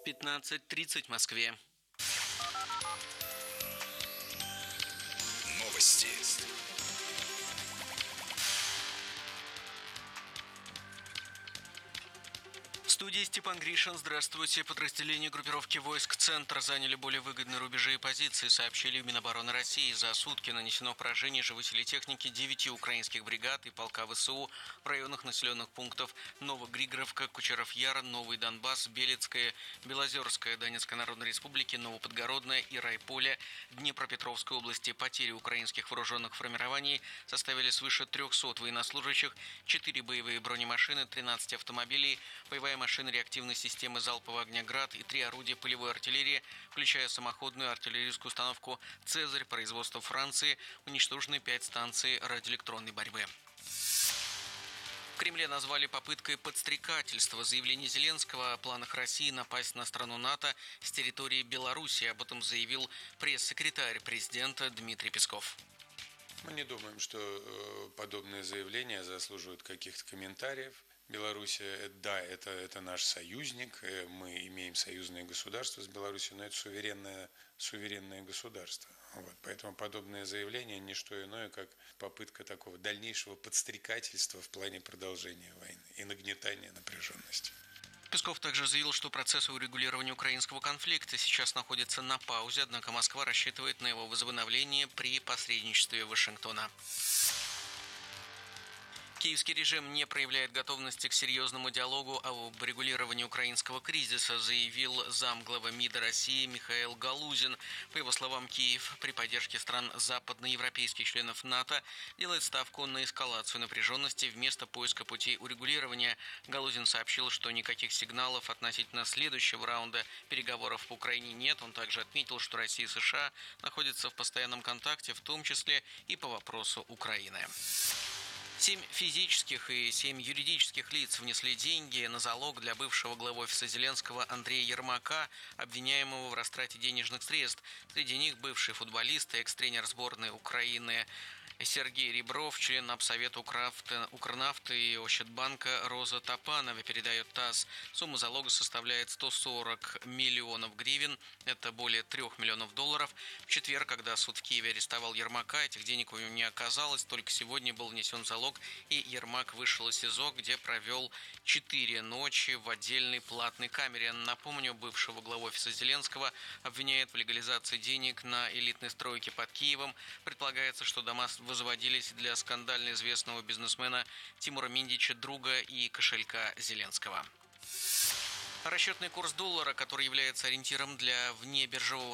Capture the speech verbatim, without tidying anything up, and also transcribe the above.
пятнадцать тридцать в Москве. Новости. В студии Степан Гришин. Здравствуйте. Подразделения группировки войск «Центр» заняли более выгодные рубежи и позиции, сообщили в Минобороны России. За сутки нанесено поражение живой силе техники девяти украинских бригад и полка ВСУ в районах населенных пунктов Новогригоровка, Кучеров-Яр, Новый Донбасс, Белецкая, Белозерская, Донецкой Народной Республики, Новоподгородная и Райполе Днепропетровской области. Потери украинских вооруженных формирований составили свыше трехсот военнослужащих, четыре боевые бронемашины, тринадцать автомобилей, боевая машина реактивной системы залпового огня «Град» и три орудия полевой артиллерии, включая самоходную артиллерийскую установку «Цезарь» производства Франции, уничтожены пять станций радиоэлектронной борьбы. В Кремле назвали попыткой подстрекательства заявление Зеленского о планах России напасть на страну НАТО с территории Беларуси. Об этом заявил пресс-секретарь президента Дмитрий Песков. Мы не думаем, что подобные заявления заслуживают каких-то комментариев. Белоруссия, да, это, это наш союзник, мы имеем союзное государство с Беларусью, но это суверенное, суверенное государство. Вот, поэтому подобные заявления не что иное, как попытка такого дальнейшего подстрекательства в плане продолжения войны и нагнетания напряженности. Песков также заявил, что процесс урегулирования украинского конфликта сейчас находится на паузе, однако Москва рассчитывает на его возобновление при посредничестве Вашингтона. Киевский режим не проявляет готовности к серьезному диалогу об регулировании украинского кризиса, заявил замглавы МИДа России Михаил Галузин. По его словам, Киев при поддержке стран западноевропейских членов НАТО делает ставку на эскалацию напряженности вместо поиска путей урегулирования. Галузин сообщил, что никаких сигналов относительно следующего раунда переговоров по Украине нет. Он также отметил, что Россия и США находятся в постоянном контакте, в том числе и по вопросу Украины. Семь физических и семь юридических лиц внесли деньги на залог для бывшего главы офиса Зеленского Андрея Ермака, обвиняемого в растрате денежных средств. Среди них бывший футболист и экс-тренер сборной Украины Сергей Ребров, член Апсовета Укрнафты и Ощадбанка Роза Топанова, передает ТАСС. Сумма залога составляет сто сорок миллионов гривен, это более трех миллионов долларов. В четверг, когда суд в Киеве арестовал Ермака, этих денег у него не оказалось. Только сегодня был внесен залог, и Ермак вышел из СИЗО, где провел четыре ночи в отдельной платной камере. Напомню, бывшего главу офиса Зеленского обвиняют в легализации денег на элитной стройке под Киевом. Предполагается, что дома возводились для скандально известного бизнесмена Тимура Миндича, друга и кошелька Зеленского. Расчетный курс доллара, который является ориентиром для внебиржевого